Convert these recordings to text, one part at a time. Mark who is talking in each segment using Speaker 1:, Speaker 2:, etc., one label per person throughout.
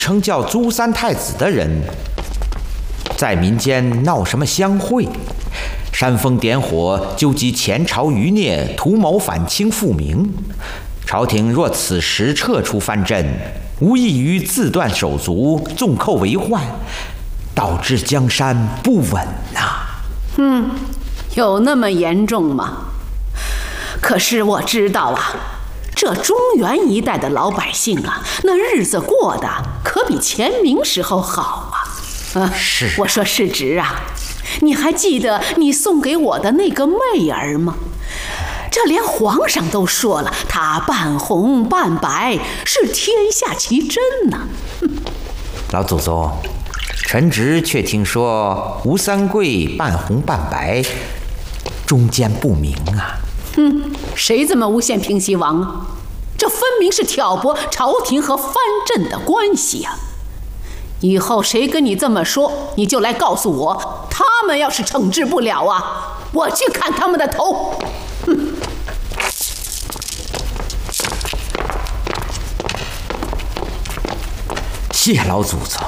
Speaker 1: 称叫朱三太子的人，在民间闹什么乡会，煽风点火，纠集前朝余孽，图谋反清复明。朝廷若此时撤出藩镇，无异于自断手足，纵寇为患，导致江山不稳呐。
Speaker 2: 有那么严重吗？可是我知道啊，这中原一带的老百姓啊，那日子过得可比前明时候好啊。
Speaker 1: 是，
Speaker 2: 我说世侄啊，你还记得你送给我的那个媚儿吗？这连皇上都说了，她半红半白，是天下奇珍呐。
Speaker 1: 老祖宗，臣侄却听说吴三桂半红半白，中间不明啊。
Speaker 2: 谁这么诬陷平西王啊？这分明是挑拨朝廷和藩镇的关系啊！以后谁跟你这么说，你就来告诉我。他们要是惩治不了啊，我去砍他们的头。
Speaker 1: 谢老祖宗。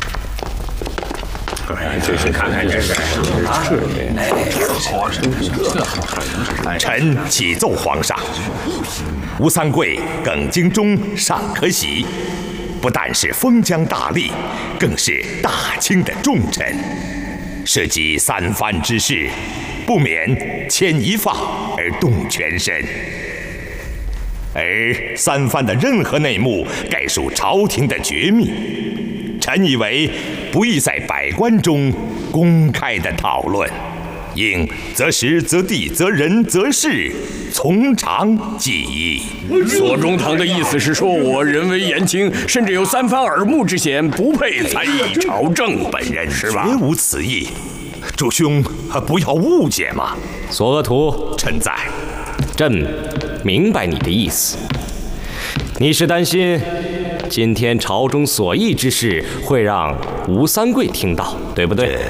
Speaker 3: 这是看看这是
Speaker 4: 臣启奏皇上，吴三桂耿精忠尚可喜，不但是封疆大吏，更是大清的重臣。涉及三藩之事，不免牵一发而动全身。而三藩的任何内幕，概属朝廷的绝密。臣以为不宜在百官中公开的讨论，应择时择地择人择事，从长计议。
Speaker 3: 左宗棠的意思是说我人微言轻，甚至有三藩耳目之嫌，不配参议朝政。
Speaker 4: 本人绝无此意，主兄不要误解嘛。
Speaker 5: 索额图，
Speaker 4: 臣在。
Speaker 5: 朕明白你的意思，你是担心今天朝中所议之事会让吴三桂听到，对不对？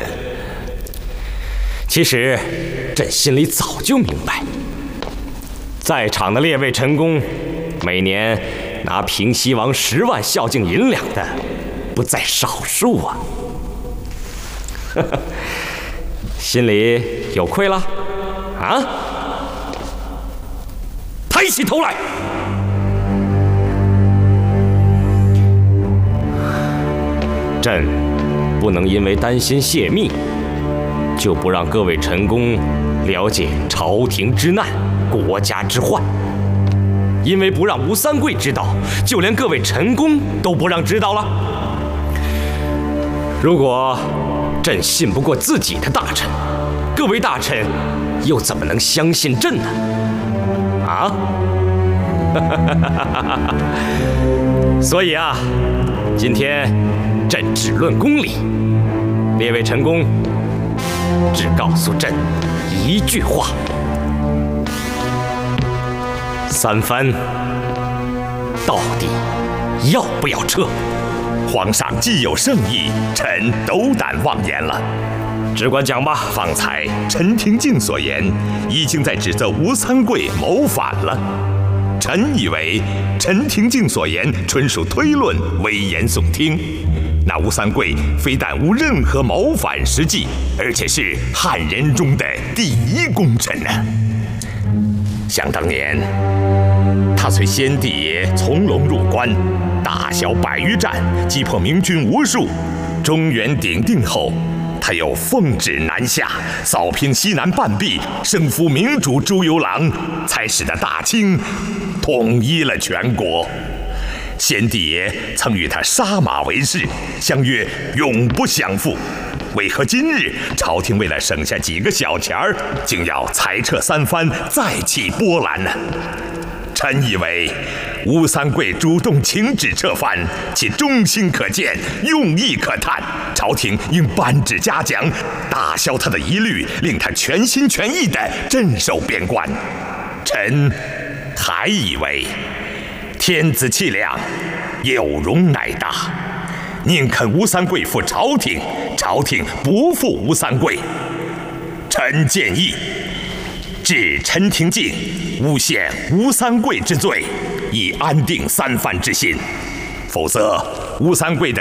Speaker 5: 其实朕心里早就明白，在场的列位臣工，每年拿平西王10万孝敬银两的不在少数啊。心里有愧了啊？抬起头来！朕不能因为担心泄密，就不让各位臣工了解朝廷之难、国家之患。因为不让吴三桂知道，就连各位臣工都不让知道了。如果朕信不过自己的大臣，各位大臣又怎么能相信朕呢？啊？所以啊，今天朕只论公理，列位臣工只告诉朕一句话：三藩到底要不要撤？
Speaker 4: 皇上既有圣意，臣斗胆妄言了。
Speaker 5: 只管讲吧。
Speaker 4: 方才陈廷敬所言，已经在指责吴三桂谋反了。臣以为陈廷敬所言纯属推论，危言耸听。那吴三桂非但无任何谋反实际，而且是汉人中的第一功臣呢。想当年，他随先帝爷从龙入关，大小100余战，击破明军无数，中原鼎定后，他又奉旨南下，扫平西南半壁，征服明主朱由榔，才使得大清统一了全国。先帝爷曾与他杀马为誓，相约永不相负。为何今日朝廷为了省下几个小钱儿，竟要裁撤三藩，再起波澜呢？臣以为吴三桂主动请旨撤藩，其忠心可见，用意可探，朝廷应颁旨嘉奖，打消他的疑虑，令他全心全意地镇守边关。臣还以为天子气量有容乃大，宁肯吴三桂负朝廷，朝廷不负吴三桂。臣建议治陈廷敬诬陷吴三桂之罪，以安定三藩之心。否则， 吴三桂的